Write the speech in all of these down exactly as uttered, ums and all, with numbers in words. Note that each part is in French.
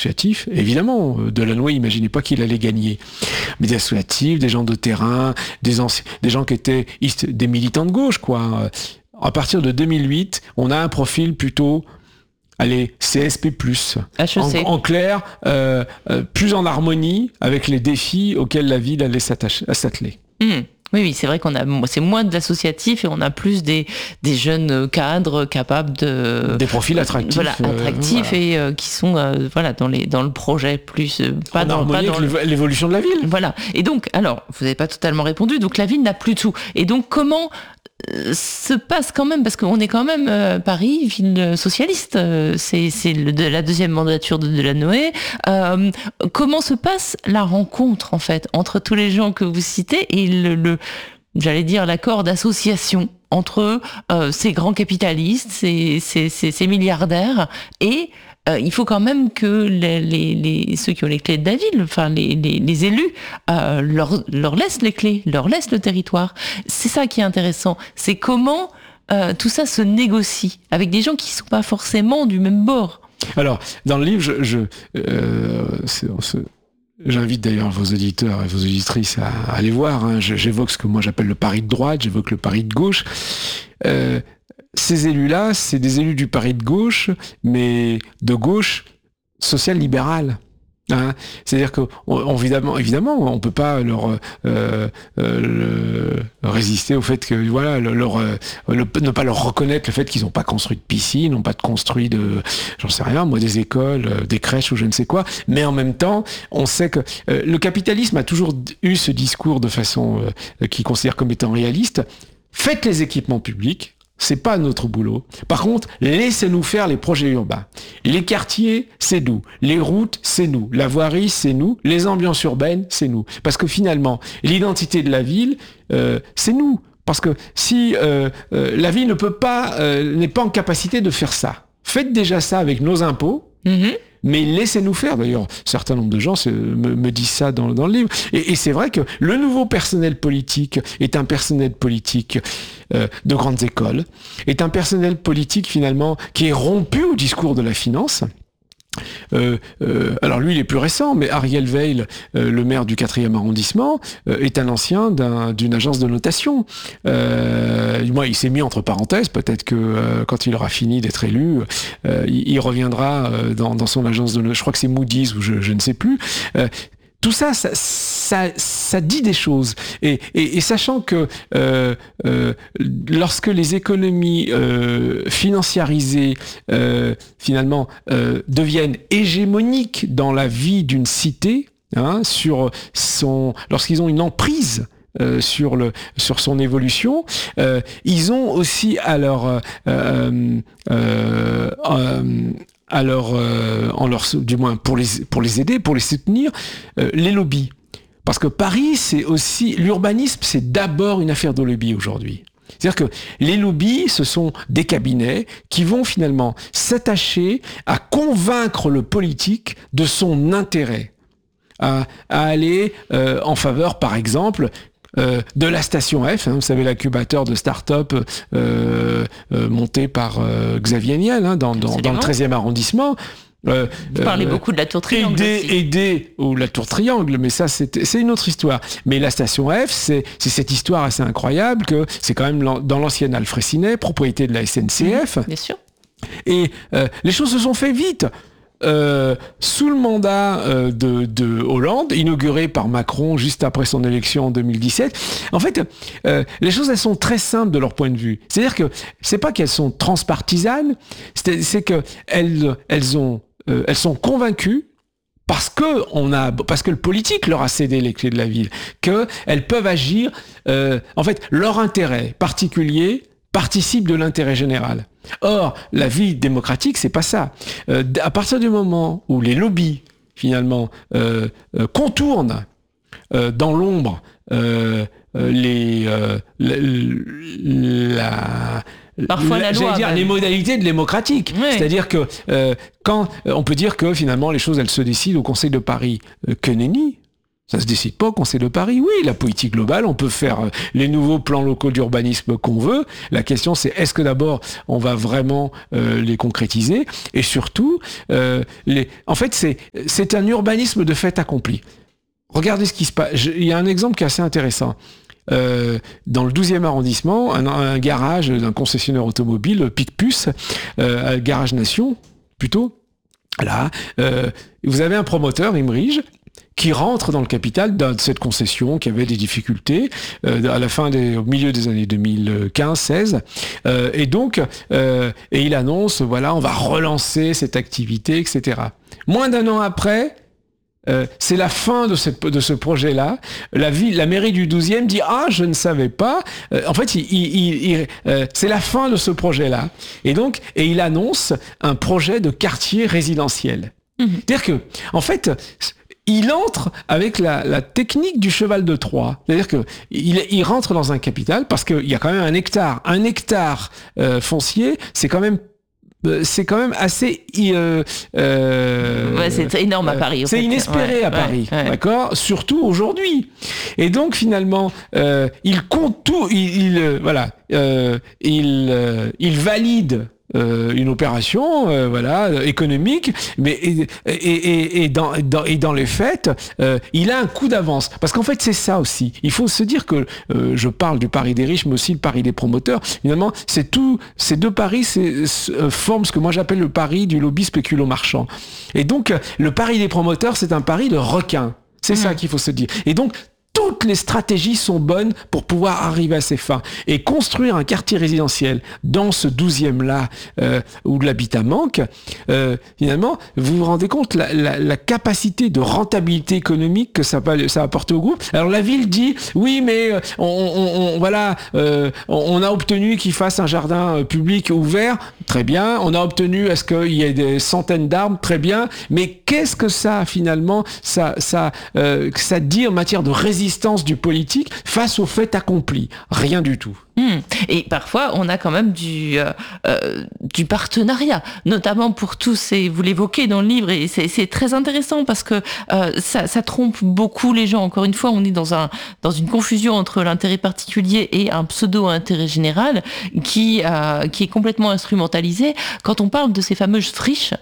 associatifs, évidemment. Delannoy imaginait pas qu'il allait gagner. Mais des associatifs, des gens de terrain, des, anci- des gens qui étaient des militants de gauche, quoi. À partir de deux mille huit, on a un profil plutôt, allez, C S P plus. H E C. En, en clair, euh, euh, plus en harmonie avec les défis auxquels la ville allait s'atteler. Mmh. Oui, oui, c'est vrai qu'on a, c'est moins de l'associatif et on a plus des, des jeunes cadres capables de... Des profils attractifs. Voilà, attractifs euh, voilà. et euh, qui sont euh, voilà, dans, les, dans le projet plus... Euh, pas en dans, harmonie pas dans avec le... l'évolution de la ville. Voilà. Et donc, alors, vous n'avez pas totalement répondu, donc la ville n'a plus tout. Et donc, comment... se passe quand même, parce qu'on est quand même euh, Paris, ville socialiste, euh, c'est, c'est le, de, la deuxième mandature de Delannoy. Euh, comment se passe la rencontre, en fait, entre tous les gens que vous citez et le, le j'allais dire, l'accord d'association entre euh, ces grands capitalistes, ces, ces, ces, ces milliardaires et Euh, il faut quand même que les, les, les, ceux qui ont les clés de la ville, enfin les, les, les élus, euh, leur, leur laissent les clés, leur laissent le territoire. C'est ça qui est intéressant. C'est comment euh, tout ça se négocie avec des gens qui ne sont pas forcément du même bord. Alors, dans le livre, je, je, euh, c'est, c'est, j'invite d'ailleurs vos auditeurs et vos auditrices à, à aller voir. Hein. J'évoque ce que moi j'appelle le pari de droite, j'évoque le pari de gauche. Euh, Ces élus-là, c'est des élus du pari de gauche, mais de gauche social-libérale. Hein, c'est-à-dire que, on, évidemment, évidemment, on peut pas leur euh, euh, le, résister au fait que, voilà, leur, euh, le, ne pas leur reconnaître le fait qu'ils n'ont pas construit de piscine, n'ont pas de construit de, j'en sais rien, moi, des écoles, euh, des crèches ou je ne sais quoi. Mais en même temps, on sait que euh, le capitalisme a toujours eu ce discours de façon euh, qu'il considère comme étant réaliste. Faites les équipements publics. C'est pas notre boulot. Par contre, laissez-nous faire les projets urbains. Les quartiers, c'est nous. Les routes, c'est nous. La voirie, c'est nous. Les ambiances urbaines, c'est nous. Parce que finalement, l'identité de la ville, euh, c'est nous. Parce que si euh, euh, la ville ne peut pas, euh, n'est pas en capacité de faire ça, faites déjà ça avec nos impôts. Mm-hmm. Mais laissez-nous faire. D'ailleurs, un certain nombre de gens me, me disent ça dans, dans le livre. Et, et c'est vrai que le nouveau personnel politique est un personnel politique euh, de grandes écoles, est un personnel politique finalement qui est rompu au discours de la finance. Euh, euh, alors lui il est plus récent, mais Ariel Veil, euh, le maire du quatrième arrondissement, euh, est un ancien d'un, d'une agence de notation. Euh, moi, il s'est mis entre parenthèses, peut-être que euh, quand il aura fini d'être élu, euh, il, il reviendra euh, dans, dans son agence de notation. Je crois que c'est Moody's ou je, je ne sais plus. Euh, Tout ça, ça, ça, ça dit des choses. Et, et, et sachant que euh, euh, lorsque les économies euh, financiarisées, euh, finalement, euh, deviennent hégémoniques dans la vie d'une cité, hein, sur son, lorsqu'ils ont une emprise euh, sur, le, sur son évolution, euh, ils ont aussi à leur... Euh, euh, euh, alors, euh, en leur, du moins pour les, pour les aider, pour les soutenir, euh, les lobbies. Parce que Paris, c'est aussi, l'urbanisme, c'est d'abord une affaire de lobby aujourd'hui. C'est-à-dire que les lobbies, ce sont des cabinets qui vont finalement s'attacher à convaincre le politique de son intérêt, à, à aller euh, en faveur, par exemple, Euh, de la station F, hein, vous savez, l'incubateur de start-up euh, euh, monté par euh, Xavier Niel hein, dans, dans, dans le treizième arrondissement. Euh, vous parlez euh, beaucoup de la tour Triangle aider, aussi. Aider, ou la tour Triangle, mais ça c'est, c'est une autre histoire. Mais la station F, c'est, c'est cette histoire assez incroyable que c'est quand même dans l'ancienne Alfrécinet, propriété de la S N C F. Mmh, bien sûr. Et euh, les choses se sont fait vite. Euh, sous le mandat euh, de, de Hollande, inauguré par Macron juste après son élection en deux mille dix-sept, en fait, euh, les choses elles sont très simples de leur point de vue. C'est-à-dire que c'est pas qu'elles sont transpartisanes, c'est, c'est que elles, elles ont, euh, elles sont convaincues parce que on a, parce que le politique leur a cédé les clés de la ville, que elles peuvent agir. Euh, en fait, leur intérêt particulier participe de l'intérêt général. Or, la vie démocratique, c'est pas ça. Euh, à partir du moment où les lobbies, finalement, euh, euh, contournent euh, dans l'ombre euh, euh, les, euh, la, la, Parfois la, la loi, dire, les modalités de démocratique. Oui. C'est-à-dire que euh, quand on peut dire que finalement les choses elles se décident au Conseil de Paris, euh, que nenni. Ça se décide pas au Conseil de Paris. Oui, la politique globale, on peut faire les nouveaux plans locaux d'urbanisme qu'on veut. La question, c'est est-ce que d'abord, on va vraiment euh, les concrétiser? Et surtout, euh, les... en fait, c'est, c'est un urbanisme de fait accompli. Regardez ce qui se passe. Il y a un exemple qui est assez intéressant. Euh, dans le douzième arrondissement, un, un garage d'un concessionnaire automobile, Picpus, euh, Garage Nation, plutôt, là, euh, vous avez un promoteur, Imrige, qui rentre dans le capital de cette concession qui avait des difficultés euh, à la fin des, au milieu des années deux mille quinze seize euh, et donc euh, et il annonce voilà on va relancer cette activité, et cetera. Moins d'un an après, euh, c'est la fin de, cette, de ce projet-là. La ville, la mairie du douzième dit ah je ne savais pas. Euh, en fait, il, il, il, euh, c'est la fin de ce projet-là. Et donc et il annonce un projet de quartier résidentiel. Mmh. C'est-à-dire que en fait il entre avec la, la technique du cheval de Troie. C'est-à-dire que il, il rentre dans un capital parce qu'il y a quand même un hectare. Un hectare euh, foncier, c'est quand même c'est quand même assez euh, euh, ouais, c'est énorme à Paris. C'est fait. Inespéré ouais, à Paris, ouais, ouais. D'accord. Surtout aujourd'hui. Et donc finalement, euh, il compte tout. Il, il euh, voilà, euh, il euh, il valide. Euh, une opération euh, voilà économique, mais et, et, et, et, dans, dans, et dans les faits, euh, il a un coup d'avance. Parce qu'en fait, c'est ça aussi. Il faut se dire que euh, je parle du pari des riches, mais aussi le pari des promoteurs. Finalement, c'est tout. Ces deux paris c'est, euh, forment ce que moi j'appelle le pari du lobby spéculo-marchand. Et donc, le pari des promoteurs, c'est un pari de requin. C'est mmh. ça qu'il faut se dire. Et donc, toutes les stratégies sont bonnes pour pouvoir arriver à ces fins. Et construire un quartier résidentiel dans ce douzième-là, euh, où l'habitat manque, euh, finalement, vous vous rendez compte la, la, la capacité de rentabilité économique que ça va, ça va apporter au groupe. Alors la ville dit, oui, mais on, on, on voilà, euh, on a obtenu qu'il fasse un jardin public ouvert, très bien. On a obtenu à ce qu'il y ait des centaines d'arbres, très bien. Mais qu'est-ce que ça, finalement, ça, ça, euh, ça dit en matière de résistance du politique face au fait accompli? Rien du tout. Mmh. Et parfois, on a quand même du, euh, euh, du partenariat, notamment pour tous ces, vous l'évoquez dans le livre, et c'est, c'est très intéressant parce que euh, ça, ça trompe beaucoup les gens. Encore une fois, on est dans, un, dans une confusion entre l'intérêt particulier et un pseudo-intérêt général qui, euh, qui est complètement instrumentalisé. Quand on parle de ces fameuses friches,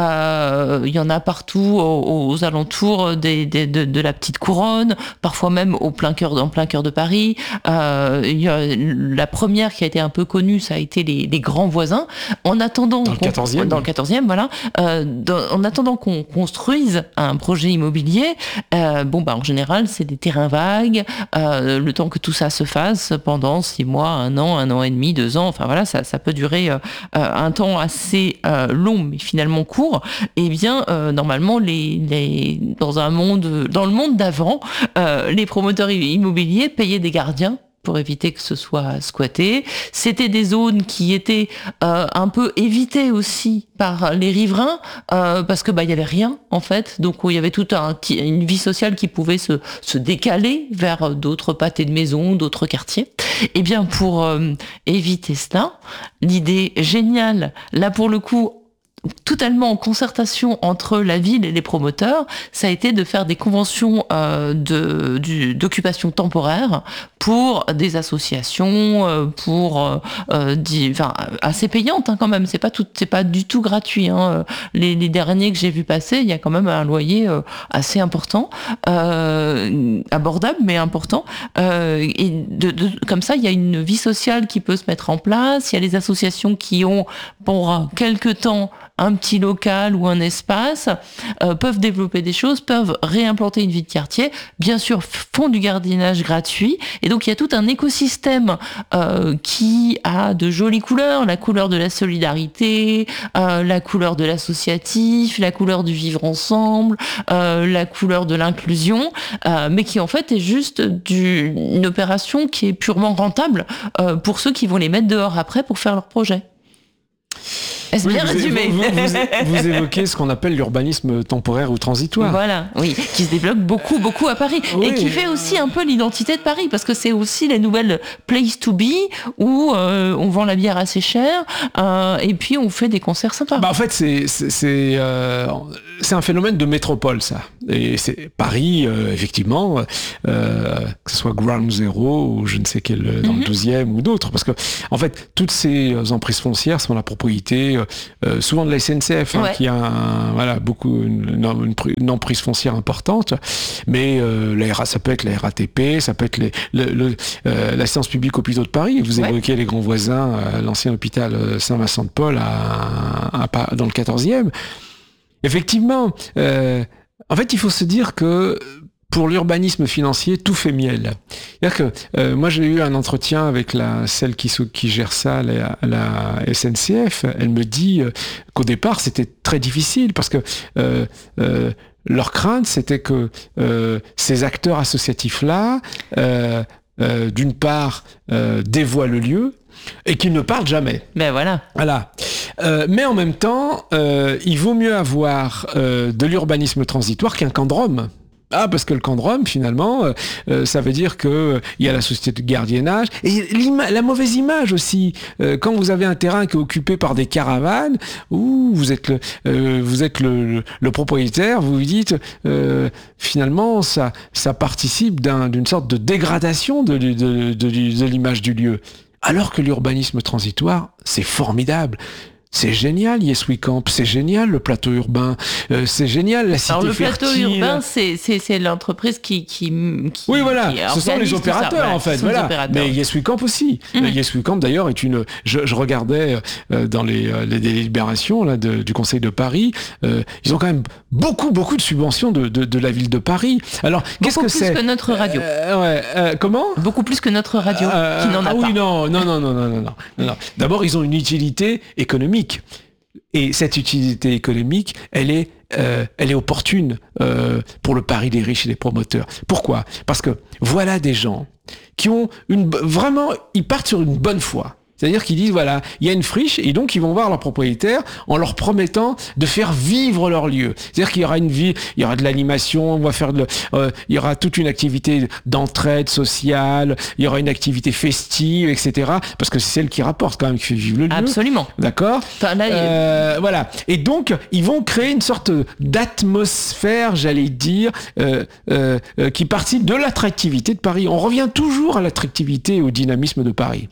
euh, il y en a partout aux, aux alentours des, des, de, de la petite couronne, parfois même au plein cœur, en plein cœur de Paris. Euh, il y a la première qui a été un peu connue, ça a été les, les grands voisins. En attendant, dans le quatorzième, dans le quatorzième, voilà. Euh, dans, en attendant qu'on construise un projet immobilier, euh, bon bah en général c'est des terrains vagues. Euh, le temps que tout ça se fasse pendant six mois, un an, un an et demi, deux ans. Enfin voilà, ça, ça peut durer euh, un temps assez euh, long, mais finalement court. Et bien euh, normalement, les, les dans un monde, dans le monde d'avant, euh, les promoteurs immobiliers payaient des gardiens pour éviter que ce soit squatté. C'était des zones qui étaient euh, un peu évitées aussi par les riverains euh, parce que bah il y avait rien en fait, donc il y avait toute un, une vie sociale qui pouvait se, se décaler vers d'autres pâtés de maisons, d'autres quartiers. Et bien pour euh, éviter cela, l'idée géniale, là pour le coup totalement en concertation entre la ville et les promoteurs, ça a été de faire des conventions euh, de, du, d'occupation temporaire pour des associations, euh, pour euh, euh, di, enfin, assez payantes hein, quand même. C'est pas tout, c'est pas du tout gratuit. Hein. Les, les derniers que j'ai vu passer, il y a quand même un loyer euh, assez important, euh, abordable mais important. Euh, et de, de, comme ça, il y a une vie sociale qui peut se mettre en place. Il y a les associations qui ont pour quelque temps un petit local ou un espace, euh, peuvent développer des choses, peuvent réimplanter une vie de quartier, bien sûr font du gardiennage gratuit, et donc il y a tout un écosystème euh, qui a de jolies couleurs, la couleur de la solidarité, euh, la couleur de l'associatif, la couleur du vivre ensemble, euh, la couleur de l'inclusion, euh, mais qui en fait est juste du, une opération qui est purement rentable euh, pour ceux qui vont les mettre dehors après pour faire leur projet. Est-ce Oui, bien vous, résumé? vous, vous, vous évoquez ce qu'on appelle l'urbanisme temporaire ou transitoire. Voilà, oui, qui se développe beaucoup, beaucoup à Paris. Oui. Et qui fait aussi un peu l'identité de Paris, parce que c'est aussi les nouvelles place to be, où euh, on vend la bière assez cher, euh, et puis on fait des concerts sympas. Bah en fait, c'est, c'est, c'est, euh, c'est un phénomène de métropole, ça. Et c'est Paris, euh, effectivement, euh, que ce soit Ground Zero ou je ne sais quel, dans mm-hmm. le douzième ou d'autres, parce que en fait, toutes ces emprises foncières sont la propriété euh, souvent de la S N C F, hein, ouais. qui a un, voilà, beaucoup, une, une, une emprise foncière importante, mais euh, la, ça peut être la R A T P, ça peut être les, le, le, euh, l'assistance publique hôpitaux de Paris. Vous ouais. évoquez les grands voisins, euh, l'ancien hôpital Saint-Vincent-de-Paul à, à, à, dans le quatorzième. Effectivement, euh, en fait, il faut se dire que pour l'urbanisme financier, tout fait miel. C'est-à-dire que euh, moi, j'ai eu un entretien avec la, celle qui, qui gère ça, la, la S N C F. Elle me dit euh, qu'au départ, c'était très difficile parce que euh, euh, leur crainte, c'était que euh, ces acteurs associatifs-là, euh, euh, d'une part, euh, dévoient le lieu, et qu'ils ne parlent jamais. Ben voilà. Voilà. Euh, mais en même temps, euh, il vaut mieux avoir euh, de l'urbanisme transitoire qu'un camp de Rome. Ah, parce que le camp de Rome, finalement, euh, ça veut dire qu'il euh, y a la société de gardiennage. Et la mauvaise image aussi. Euh, quand vous avez un terrain qui est occupé par des caravanes, où vous êtes le, euh, vous êtes le, le, le propriétaire, vous vous dites, euh, finalement, ça, ça participe d'un, d'une sorte de dégradation de, de, de, de, de l'image du lieu. Alors que l'urbanisme transitoire, c'est formidable. C'est génial, Yes We Camp, c'est génial le plateau urbain, euh, c'est génial la cité Alors le fertile. plateau urbain, c'est, c'est, c'est l'entreprise qui, qui, qui oui voilà, qui ce sont les opérateurs voilà, en fait, voilà. Mais Yes We Camp aussi. Mmh. Yes We Camp d'ailleurs est une. Je, je regardais euh, dans les, les délibérations là de, du Conseil de Paris, euh, ils ont quand même beaucoup beaucoup de subventions de, de, de la ville de Paris. Alors beaucoup qu'est-ce que plus c'est que notre radio. euh, ouais, euh, Comment Beaucoup plus que notre radio euh, qui n'en a ah, pas. Oui non non non non non non non. non. D'abord ils ont une utilité économique. Et cette utilité économique, elle est, euh, elle est opportune euh, pour le pari des riches et des promoteurs. Pourquoi ? Parce que voilà des gens qui ont une vraiment, ils partent sur une bonne foi. C'est-à-dire qu'ils disent, voilà, il y a une friche, et donc ils vont voir leur propriétaire en leur promettant de faire vivre leur lieu. C'est-à-dire qu'il y aura une vie, il y aura de l'animation, on va faire de, euh, il y aura toute une activité d'entraide sociale, il y aura une activité festive, et cetera. Parce que c'est celle qui rapporte quand même, qui fait vivre le lieu. Absolument. D'accord ? Enfin, là, euh, il... Voilà. Et donc, ils vont créer une sorte d'atmosphère, j'allais dire, euh, euh, euh, qui participe de l'attractivité de Paris. On revient toujours à l'attractivité et au dynamisme de Paris.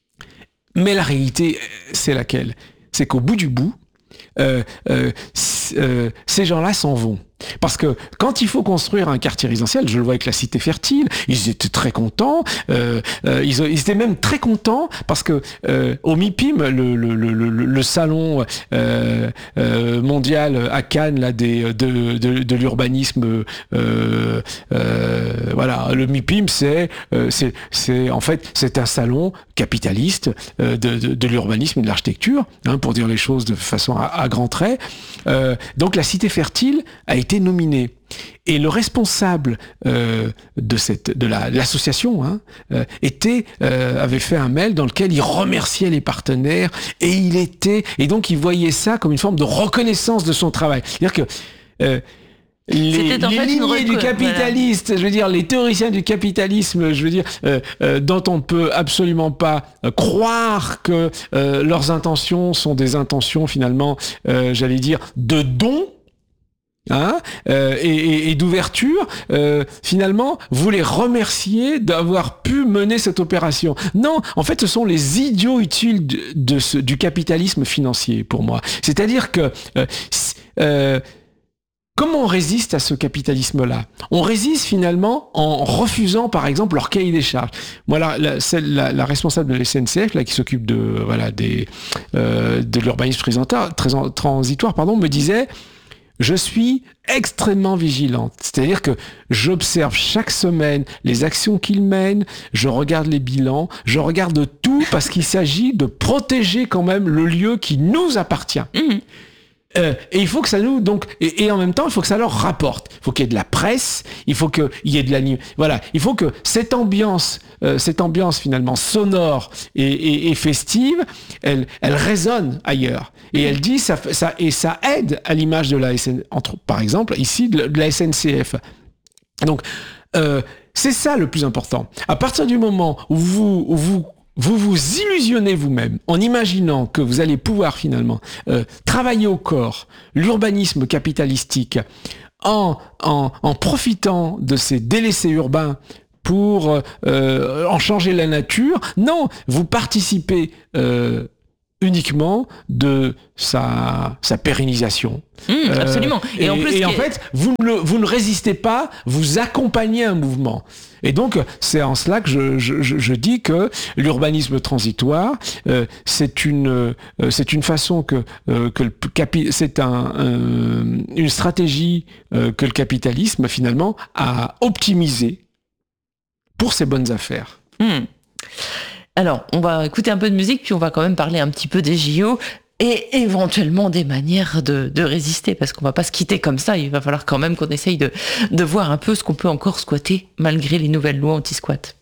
Mais la réalité, c'est laquelle ? C'est qu'au bout du bout, euh, euh, euh, ces gens-là s'en vont. Parce que quand il faut construire un quartier résidentiel, je le vois avec la cité fertile, ils étaient très contents, euh, euh, ils, ils étaient même très contents parce que euh, au MIPIM, le, le, le, le, le salon euh, euh, mondial à Cannes là, des, de, de, de l'urbanisme, euh, euh, voilà, le MIPIM, c'est, euh, c'est, c'est en fait c'est un salon capitaliste euh, de, de, de l'urbanisme et de l'architecture, hein, pour dire les choses de façon à, à grands traits. Euh, donc la cité fertile a été été nominé. Et le responsable euh, de cette de la, l'association hein, euh, était euh, avait fait un mail dans lequel il remerciait les partenaires et il était et donc il voyait ça comme une forme de reconnaissance de son travail. C'est-à-dire que euh, les, les lignées du capitaliste, voilà. Je veux dire, les théoriciens du capitalisme, je veux dire, euh, euh, dont on ne peut absolument pas euh, croire que euh, leurs intentions sont des intentions finalement, euh, j'allais dire, de don. Hein, euh, et, et, et d'ouverture, euh, finalement, vous les remerciez d'avoir pu mener cette opération. Non, en fait, ce sont les idiots utiles de, de ce, du capitalisme financier, pour moi. C'est-à-dire que euh, euh, comment on résiste à ce capitalisme-là ? On résiste finalement en refusant, par exemple, leur cahier des charges. Moi, la, la, celle, la, la responsable de l'S N C F, là, qui s'occupe de, voilà, des, euh, de l'urbanisme transitoire, pardon, me disait... Je suis extrêmement vigilante. C'est-à-dire que j'observe chaque semaine les actions qu'ils mènent, je regarde les bilans, je regarde tout parce qu'il s'agit de protéger quand même le lieu qui nous appartient. Mmh. Euh, et il faut que ça nous donc et, et en même temps il faut que ça leur rapporte. Il faut qu'il y ait de la presse, il faut qu'il y ait de la voilà, il faut que cette ambiance, euh, cette ambiance finalement sonore et, et, et festive, elle, elle résonne ailleurs. Et elle dit ça, ça et ça aide à l'image de la S N, entre par exemple ici de, de la S N C F. Donc euh, c'est ça le plus important. À partir du moment où vous où vous Vous vous illusionnez vous-même en imaginant que vous allez pouvoir finalement euh, travailler au corps l'urbanisme capitalistique en, en, en profitant de ces délaissés urbains pour euh, en changer la nature. Non, vous participez euh, uniquement de sa, sa pérennisation. Mmh, absolument. Euh, et, et, en, plus, et en fait, vous ne, vous ne résistez pas, vous accompagnez un mouvement. Et donc, c'est en cela que je, je, je dis que l'urbanisme transitoire, euh, c'est une, euh, c'est une façon que, euh, que le capi- c'est un, un, une stratégie euh, que le capitalisme finalement a optimisée pour ses bonnes affaires. Mmh. Alors, on va écouter un peu de musique, puis on va quand même parler un petit peu des J O et éventuellement des manières de, de résister, parce qu'on va pas se quitter comme ça. Il va falloir quand même qu'on essaye de, de voir un peu ce qu'on peut encore squatter malgré les nouvelles lois anti-squat.